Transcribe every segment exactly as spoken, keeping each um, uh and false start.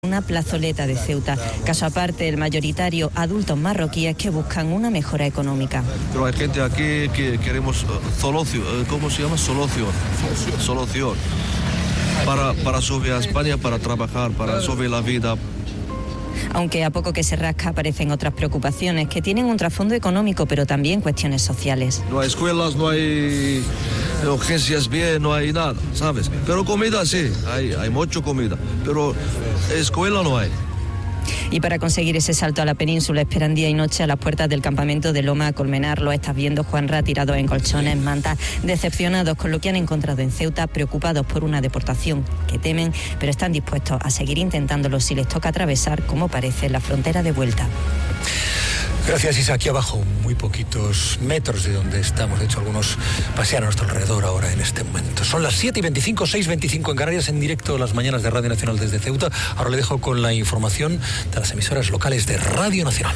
una plazoleta de Ceuta. Caso aparte, el mayoritario adultos marroquíes que buscan una mejora económica. Pero hay gente aquí que queremos solución, ¿cómo se llama? Solución. Solución. Para, para subir a España, para trabajar, para subir la vida. Aunque a poco que se rasca aparecen otras preocupaciones que tienen un trasfondo económico, pero también cuestiones sociales. No hay escuelas, no hay urgencias bien, no hay nada, ¿sabes? Pero comida sí, hay, hay mucha comida, pero escuela no hay. Y para conseguir ese salto a la península esperan día y noche a las puertas del campamento de Loma Colmenar. Lo estás viendo, Juanra, tirados en colchones, mantas, decepcionados con lo que han encontrado en Ceuta, preocupados por una deportación que temen, pero están dispuestos a seguir intentándolo si les toca atravesar, como parece, la frontera de vuelta. Gracias, Isa. Aquí abajo, muy poquitos metros de donde estamos. De hecho, algunos pasean a nuestro alrededor ahora en este momento. Son las siete y veinticinco, seis y veinticinco en Canarias, en directo las mañanas de Radio Nacional desde Ceuta. Ahora le dejo con la información de las emisoras locales de Radio Nacional.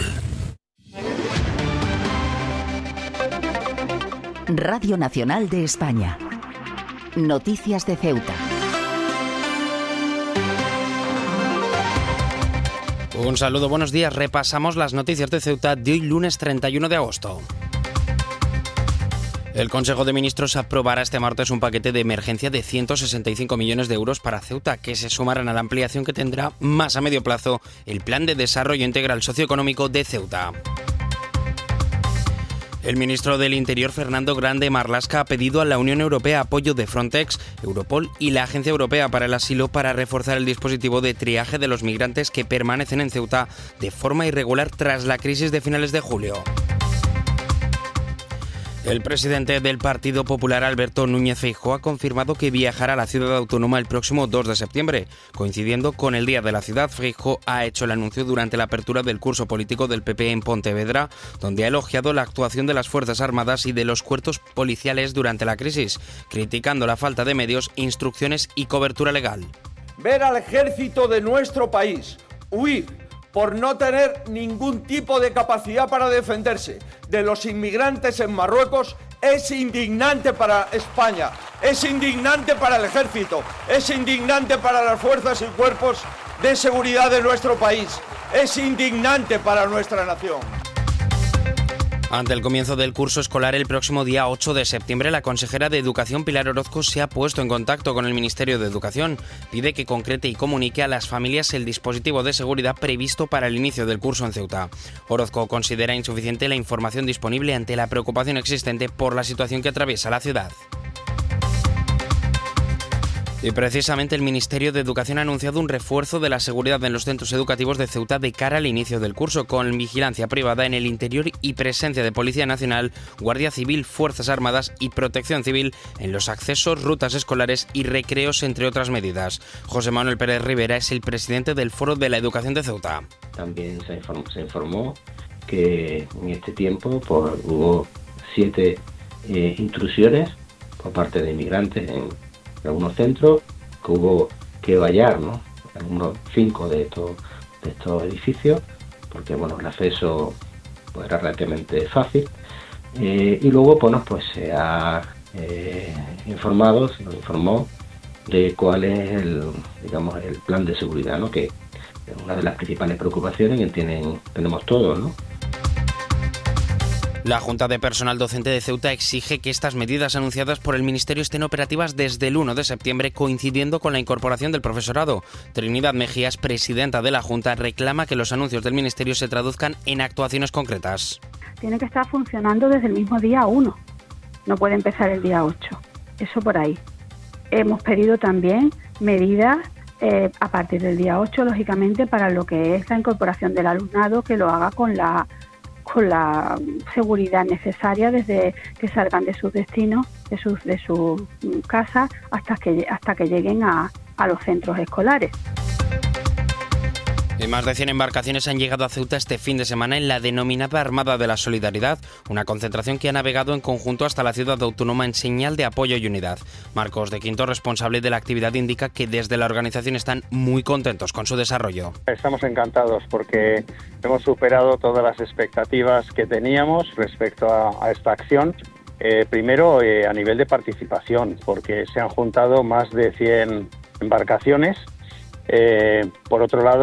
Radio Nacional de España. Noticias de Ceuta. Un saludo, buenos días. Repasamos las noticias de Ceuta de hoy, lunes treinta y uno de agosto. El Consejo de Ministros aprobará este martes un paquete de emergencia de ciento sesenta y cinco millones de euros para Ceuta, que se sumarán a la ampliación que tendrá más a medio plazo el Plan de Desarrollo Integral Socioeconómico de Ceuta. El ministro del Interior, Fernando Grande Marlaska, ha pedido a la Unión Europea apoyo de Frontex, Europol y la Agencia Europea para el Asilo para reforzar el dispositivo de triaje de los migrantes que permanecen en Ceuta de forma irregular tras la crisis de finales de julio. El presidente del Partido Popular, Alberto Núñez Feijóo, ha confirmado que viajará a la ciudad autónoma el próximo dos de septiembre. Coincidiendo con el Día de la Ciudad, Feijóo ha hecho el anuncio durante la apertura del curso político del P P en Pontevedra, donde ha elogiado la actuación de las Fuerzas Armadas y de los cuerpos policiales durante la crisis, criticando la falta de medios, instrucciones y cobertura legal. Ver al ejército de nuestro país huir por no tener ningún tipo de capacidad para defenderse de los inmigrantes en Marruecos es indignante para España, es indignante para el ejército, es indignante para las fuerzas y cuerpos de seguridad de nuestro país, es indignante para nuestra nación. Ante el comienzo del curso escolar el próximo día ocho de septiembre, la consejera de Educación, Pilar Orozco, se ha puesto en contacto con el Ministerio de Educación. Pide que concrete y comunique a las familias el dispositivo de seguridad previsto para el inicio del curso en Ceuta. Orozco considera insuficiente la información disponible ante la preocupación existente por la situación que atraviesa la ciudad. Y precisamente el Ministerio de Educación ha anunciado un refuerzo de la seguridad en los centros educativos de Ceuta de cara al inicio del curso, con vigilancia privada en el interior y presencia de Policía Nacional, Guardia Civil, Fuerzas Armadas y Protección Civil en los accesos, rutas escolares y recreos, entre otras medidas. José Manuel Pérez Rivera es el presidente del Foro de la Educación de Ceuta. También se informó, se informó que en este tiempo pues, hubo siete eh, intrusiones por parte de inmigrantes en algunos centros, que hubo que vallar, ¿no?, algunos cinco de estos de estos edificios, porque bueno, el acceso pues, era relativamente fácil, eh, y luego bueno, pues se ha eh, informado, se nos informó de cuál es el, digamos, el plan de seguridad, ¿no?, que es una de las principales preocupaciones que tienen, tenemos todos, ¿no? La Junta de Personal Docente de Ceuta exige que estas medidas anunciadas por el Ministerio estén operativas desde el uno de septiembre, coincidiendo con la incorporación del profesorado. Trinidad Mejías, presidenta de la Junta, reclama que los anuncios del Ministerio se traduzcan en actuaciones concretas. Tiene que estar funcionando desde el mismo día uno, no puede empezar el día ocho, eso por ahí. Hemos pedido también medidas eh, a partir del día ocho, lógicamente, para lo que es la incorporación del alumnado, que lo haga con la con la seguridad necesaria desde que salgan de sus destinos, de sus de su casa, hasta que hasta que lleguen a, a los centros escolares. Y más de cien embarcaciones han llegado a Ceuta este fin de semana en la denominada Armada de la Solidaridad, una concentración que ha navegado en conjunto hasta la ciudad autónoma en señal de apoyo y unidad. Marcos de Quinto, responsable de la actividad, indica que desde la organización están muy contentos con su desarrollo. Estamos encantados porque hemos superado todas las expectativas que teníamos respecto a, a esta acción. Eh, primero, eh, a nivel de participación, porque se han juntado más de cien embarcaciones. Eh, por otro lado,